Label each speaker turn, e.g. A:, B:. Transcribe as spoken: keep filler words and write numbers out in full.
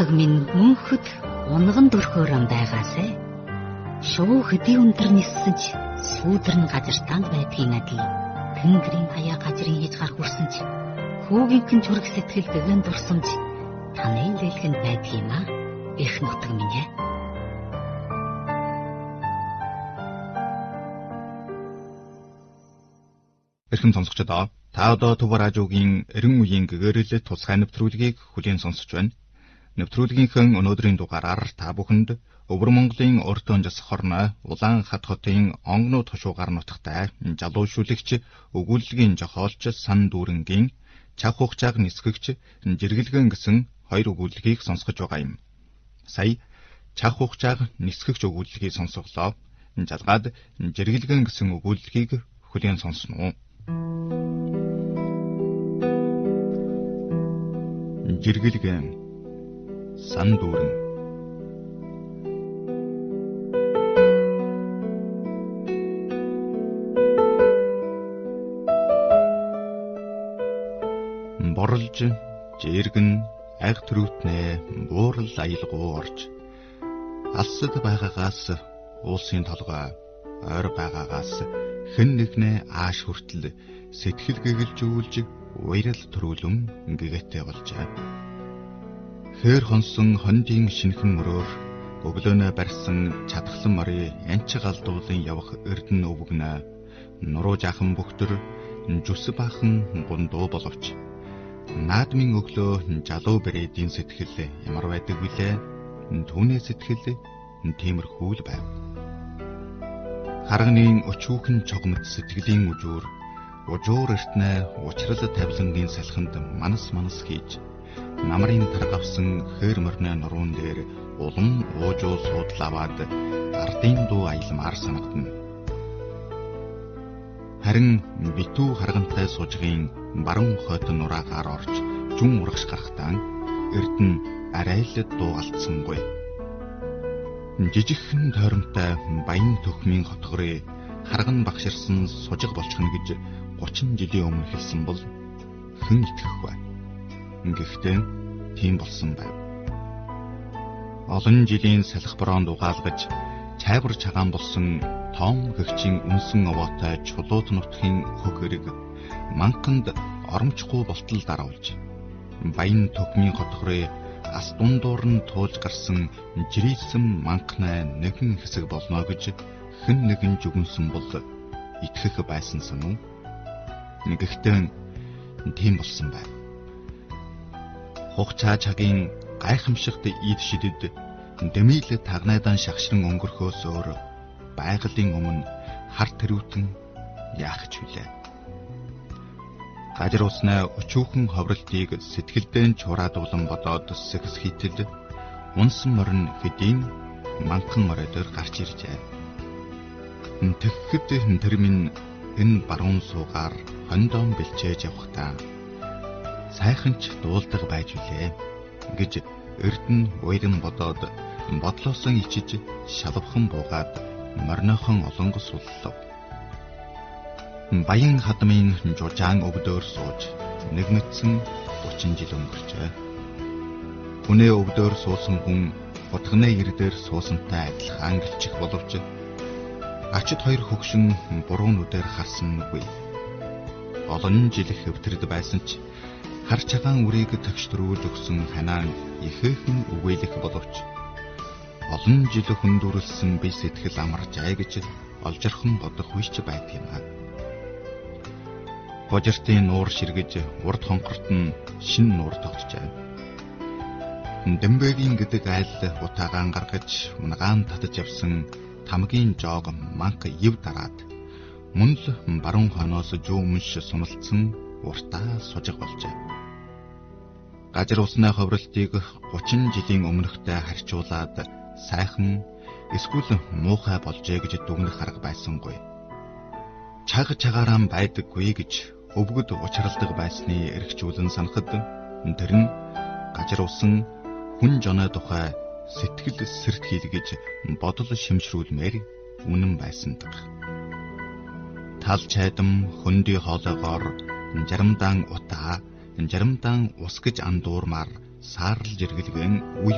A: нутаг минь мөнхөд унган дөрхөөрөн байгаасай. Шувуу хөдий өндөр ниссэж сүүдэр нь газартаанд байдгийн адил Тэнгэрийн хаяа газрын хийж гар хүрсэнч хүүгийнхэн чүрэг сэтгэл гэгэн дурсамж таны лэлхэнд байдгийм аа. Их нутаг минь ээ.
B: Эрхэм сонсогчдоо, та одоо Төв радиогийн эрен үеийн гэгэрэл тусгай нэвтрүүлгийг хүлээн сонсож байна. Нэвтрүүлгийнхэн өнөөдрийн дугаараар та бүхэнд Өвөр Монголын урд онжис хорно Улаан хад хотын онгонууд хошуугаар нутагтай жалуу шүлэгч өгүүлэлгийн жохоолч Сан Дүүрэнгийн Чаг хугчааг нисгэгч жиргэлгэн гэсэн хоёр өгүүлэлгийг сонсгож байгаа юм. Сая Чаг хугчааг нисгэгч өгүүлэлгийг сонсголоо. Жалгаад жиргэлгэн гэсэн өгүүлэлгийг хүлээн сонсноо. Жиргэлгэн Сан Дүүрэн. Борлж жиргэн аг төрөтнээ буурал аялгуу орж алсад байгаагаас уулсын толгой ойр байгаагаас хэн нэгнээ ааш хүртэл сэтгэл гэгэлжүүлж уярал төрүүлэн гэгээтэй болжээ. Хээр хонсон хондын шинхэн мөрөөр өглөөнөө барьсан чадхлан морийг янчиг алдуулан явах эрдэн өвгнө нуруу жаахан бөхтөр зүс бахан гундуу боловч наадмын өглөө жалуу брэдийн сэтгэл ямар байдаг вүлээ? Түүний сэтгэл тиймэрхүү л байв. Харганы өчүүхэн чогмт сэтгэлийн үжүүр ужуур эртнэ уучрал тавилангийн салхинд манас манас хийж намрын таргавсан хээр мөрнө нуруунд дээр улам уужуу суудлаваад ардын дуу аялмаар санагдана. Харин битүү харгантай сужгийн баруун хойд нураагаар орж жүн урагш гарахтаа эрдэн арай л дуугалтсангүй. Жижигхэн тойромтой баян төхмийн хотгорыг харган багширсан сужиг болчихно гэж гучин жилийн өмнө хэлсэн бол хэн итгэх вэ? Гэхдээ тийм болсон байв. Олон жилийн салхи бороонд угаалгаж чайвар чагаан болсон тоон хөгчийн үнсэн овоотой чулуут нутгийн хөх хэрэг манханд оромчгүй болтол даруулж баян төхмийн хотгорыг ас дундуур нь туулж гарсан жирийсэн манхнаа нэгэн хэсэг болно гэж хэн нэгэн жүгэнсэн бол итгэх байсан сан уу? Гэхдээ тийм болсон байв. Хугацаа цагийн гайхамшигт ийд шидэд дэмийл тагнайдан шагшран өнгөрөхөөс өөр байгалийн өмнө хар тэрүүтэн яах ч вүлээ. Гажир уснаа өчүүхэн ховролтыг сэтгэлдээ чураадуулан бодоод сэкс хийтэл унсан морин хэдийн манхан моройдор гарч иржээ. Тэгэхэд тэр минь энэ баруун суугаар хондоон бэлчээж явахдаа сайханч дуулдаг байж үлээ гэж эрдэн уйран бодоод бодлоосоо ичиж шалвхан буугаад морнохон олонгос суллав. Баян хадмын жужаан өвдөр сууж нэгмэтсэн гучин жил өнгөрчээ. Хүнээ өвдөр суусан хүн хутганы ирдээр суусантай адилхан гэлчих боловч ачид хоёр хөгшин буруу нүдээр харсангүй. Олон жил хэвтэрд байсан ч хар чагаан үрийг төгштрүүлж өгсөн ханаан ихээхэн үгээлэх боловч олон жил хүндүрлсэн бие сэтгэл амаржээ гэж олжирхан бодох үеч байдаг юм аа. Божиртын нуур ширгэж урд хонхорт нь шин нуур тогтжээ. Дэмбэгийн гэдэг айл утаагаан гаргаж унагаан татаж явсан тамгийн жоог манх ив дараад мөн л баруун хойноос жүүмш сумалцсан уртаа сужиг болжээ. Гажир уснаа ховролтыг гучин жилийн өмнөхтэй харьцуулаад сайхан эсвэл муухай болжээ гэж дүгнэх арга байсангүй. Чаг чагаараа байдаггүй гэж өвгөд учралдаг байсны эргчүүлэн санахад тэр нь гажир усан хүн жоноо тухай сэтгэл сэрт хийлгэж бодол шимшрүүлмээр үнэн байсан даг. Тал чайдам хөндөй хоолойгоор жарамдаан утаа, жарамдаан ус гэж андуурмаар саарл жиргэлгэн үе